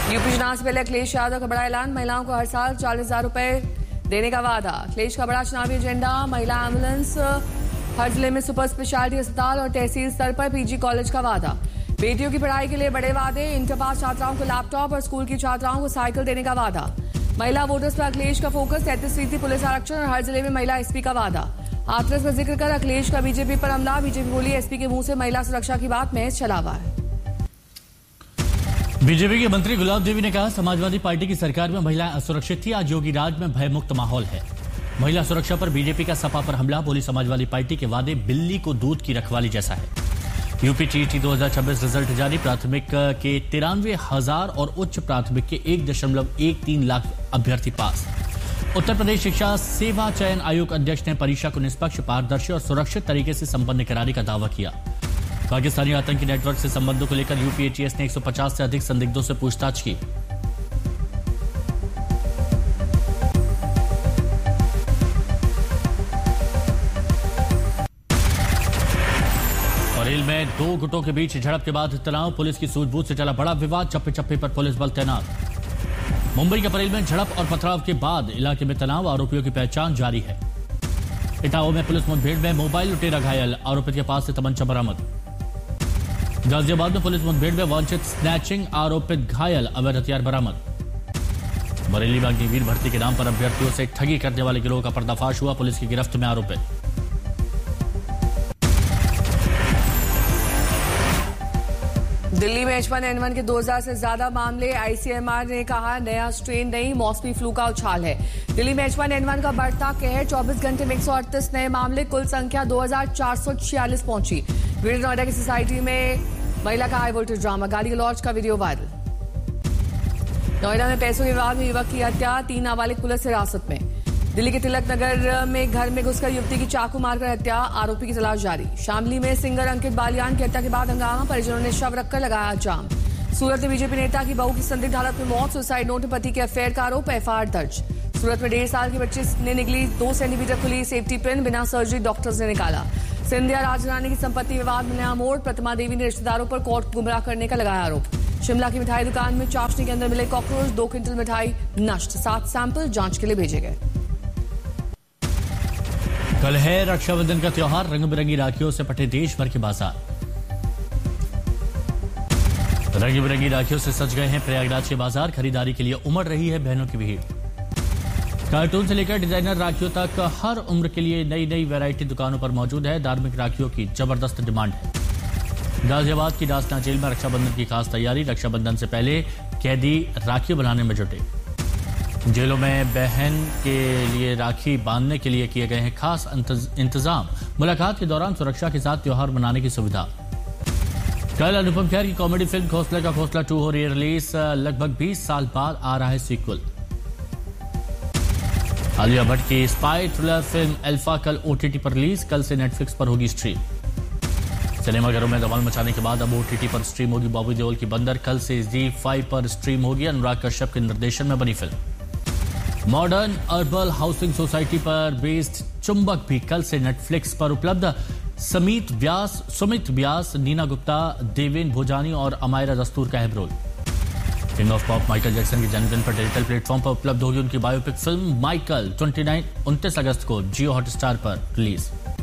UP चुनाव से पहले अखिलेश यादव का बड़ा ऐलान, महिलाओं को हर साल 40,000 रुपए देने का वादा। अखिलेश का बड़ा चुनावी एजेंडा, महिला एम्बुलेंस, हर जिले में सुपर स्पेशलिटी अस्पताल और तहसील स्तर पर पीजी कॉलेज का वादा। बेटियों की पढ़ाई के लिए बड़े वादे, इंटर पास छात्राओं को लैपटॉप और स्कूल की छात्राओं को साइकिल देने का वादा। महिला वोटर्स पर अखिलेश का फोकस, 33% पुलिस आरक्षण और हर जिले में महिला एसपी का वादा। हाथरस का जिक्र कर अखिलेश का बीजेपी पर हमला, बीजेपी बोली एसपी के मुंह से महिला सुरक्षा की बात महज छलावा है। बीजेपी के मंत्री गुलाब देवी ने कहा, समाजवादी पार्टी की सरकार में महिलाएं असुरक्षित थी, आज योगी राज में भयमुक्त माहौल है। महिला सुरक्षा पर बीजेपी का सपा पर हमला, बोली समाजवादी पार्टी के वादे बिल्ली को दूध की रखवाली जैसा है। यूपी टीईटी 2026 रिजल्ट जारी, प्राथमिक के 93,000 और उच्च प्राथमिक के 1.13 लाख अभ्यर्थी पास। उत्तर प्रदेश शिक्षा सेवा चयन आयोग अध्यक्ष ने परीक्षा को निष्पक्ष, पारदर्शी और सुरक्षित तरीके से संपन्न कराने का दावा किया। पाकिस्तानी आतंकी नेटवर्क से संबंधों को लेकर यूपी एटीएस ने 150 से अधिक संदिग्धों से पूछताछ की। बरेली में दो गुटों के बीच झड़प के बाद तनाव, पुलिस की सूझबूझ से चला बड़ा विवाद, चप्पे चप्पे पर पुलिस बल तैनात। मुंबई के बरेली में झड़प और पथराव के बाद इलाके में तनाव, आरोपियों की पहचान जारी है। इटावा में पुलिस मुठभेड़ में मोबाइल लुटेरा घायल, आरोपित के पास से तमंचा बरामद। गाजियाबाद में पुलिस मुठभेड़ में वांछित स्नैचिंग, आरोपित घायल, अवैध हथियार बरामद। बरेली में अग्निवीर भर्ती के नाम पर अभ्यर्थियों से ठगी करने वाले गिरोह का पर्दाफाश हुआ, पुलिस की गिरफ्त में आरोपित। दिल्ली में H1N1 के 2000 से ज्यादा मामले, आईसीएमआर ने कहा नया स्ट्रेन नहीं, मौसमी फ्लू का उछाल है। दिल्ली में H1N1 का बढ़ता कहर, 24 घंटे में 138 नए मामले, कुल संख्या 2446 पहुंची। ग्रेटर नोएडा की सोसाइटी में महिला का हाई वोल्टेज ड्रामा, गाड़ी लॉन्च का वीडियो वायरल। नोएडा में पैसों के विवाद में युवक की हत्या, 3 नाबालिग पुलिस हिरासत में। दिल्ली के तिलक नगर में घर में घुसकर युवती की चाकू मारकर हत्या, आरोपी की तलाश जारी। शामली में सिंगर अंकित बालियान की हत्या के बाद हंगामा, परिजनों ने शव रखकर लगाया जाम। सूरत में बीजेपी नेता की बहू की संदिग्ध हालत में मौत, सुसाइड नोट में पति के अफेयर का आरोप, एफआईआर दर्ज। सूरत में 1.5 साल के बच्चे ने निकली 2 सेंटीमीटर खुली सेफ्टी पिन, बिना सर्जरी डॉक्टर्स ने निकाला। सिंधिया राजरानी की संपत्ति विवाद में नया मोड़, प्रतिमा देवी ने रिश्तेदारों पर कोर्ट गुमराह करने का लगाया आरोप। शिमला की मिठाई दुकान में चाशनी के अंदर मिले कॉकरोच, 2 क्विंटल मिठाई नष्ट, 7 सैंपल जांच के लिए भेजे गए। कल है रक्षाबंधन का त्योहार, रंग बिरंगी राखियों से पटे देश भर के बाजार। रंग बिरंगी राखियों से सज गए हैं प्रयागराज के बाजार, खरीदारी के लिए उमड़ रही है बहनों की भीड़। कार्टून से लेकर डिजाइनर राखियों तक हर उम्र के लिए नई नई वैरायटी दुकानों पर मौजूद है। धार्मिक राखियों की जबरदस्त डिमांड है। गाजियाबाद की दासना जेल में रक्षाबंधन की खास तैयारी, रक्षाबंधन से पहले कैदी राखी बनाने में जुटे। जेलों में बहन के लिए राखी बांधने के लिए किए गए हैं खास इंतजाम। मुलाकात के दौरान सुरक्षा के साथ त्योहार मनाने की सुविधा। कल अनुपम खेर की कॉमेडी फिल्म खोसले का खोसला 2 हो रही है रिलीज, लगभग 20 साल बाद आ रहा है सीक्वल। आलिया भट्ट की स्पाई थ्रिलर फिल्म अल्फा कल ओटीटी पर रिलीज, कल से नेटफ्लिक्स पर होगी स्ट्रीम। सिनेमाघरों में धमाल मचाने के बाद अब ओटीटी पर स्ट्रीम होगी बॉबी देओल की बंदर, कल से ZEE5 पर स्ट्रीम होगी। अनुराग कश्यप के निर्देशन में बनी film. Modern urban housing society पर बेस्ड चुंबक भी कल से नेटफ्लिक्स पर उपलब्ध। सुमित व्यास, नीना गुप्ता, देवेन भोजानी और अमायरा दस्तूर का है role. King of pop Michael Jackson के जन्मदिन पर डिजिटल प्लेटफॉर्म पर उपलब्ध होगी उनकी बायोपिक फिल्म माइकल, 29 अगस्त को जियो हॉटस्टार पर रिलीज।